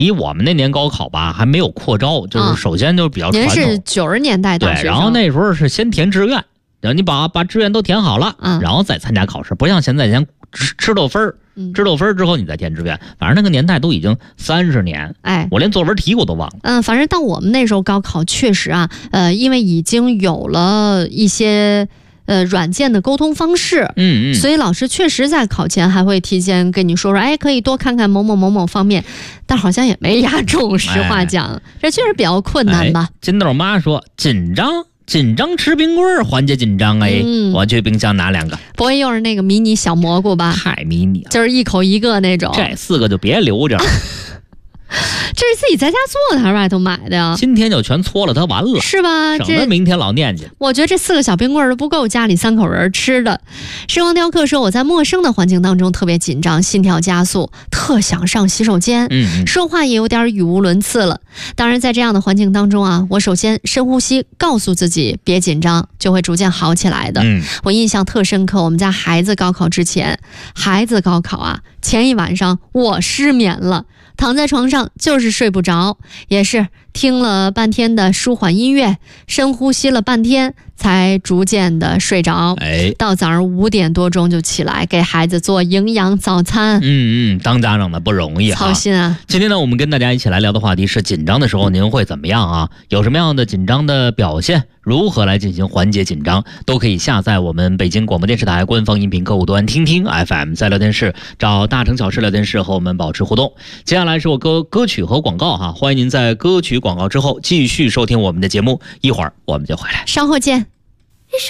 以我们那年高考吧，还没有扩招，就是首先就比较传统。 您是90年代大学生， 对，然后那时候是先填志愿，然后你把志愿都填好了，然后再参加考试，不像现在先知道分儿。知道分之后你再填志愿，反正那个年代都已经30年，我连作文题我都忘了。 反正到我们那时候高考确实啊，因为已经有了一些软件的沟通方式，所以老师确实在考前还会提前跟你说，可以多看看某某某某方面，但好像也没压中，实话讲，这确实比较困难吧。 金豆妈说紧张吃冰棍儿缓解紧张我去冰箱拿2个。 不会又是那个迷你小蘑菇吧？ 太迷你了， 就是一口一个那种。 这4个就别留着。 这是自己在家做的还是外头买的呀？ 今天就全搓了它完了， 是吧？ 省得明天老念去。 我觉得这4个小冰棍都不够家里3口人吃的。时光雕刻说，我在陌生的环境当中特别紧张，心跳加速，特想上洗手间，说话也有点语无伦次了。当然在这样的环境当中啊，我首先深呼吸，告诉自己别紧张，就会逐渐好起来的。我印象特深刻，我们家孩子高考之前，孩子高考啊，前一晚上我失眠了，躺在床上就是睡不着，也是听了半天的舒缓音乐，深呼吸了半天，才逐渐的睡着。到早上5点多钟就起来给孩子做营养早餐。 当家长的不容易， 操心啊。 今天呢，我们跟大家一起来聊的话题是紧张的时候您会怎么样啊？有什么样的紧张的表现？如何来进行缓解紧张？都可以下载我们北京广播电视台官方音频客户端听听 FM， 在聊天室找大城小事聊天室和我们保持互动。接下来是我歌曲和广告哈，欢迎您在歌曲广告之后继续收听我们的节目，一会儿我们就回来， 稍后见。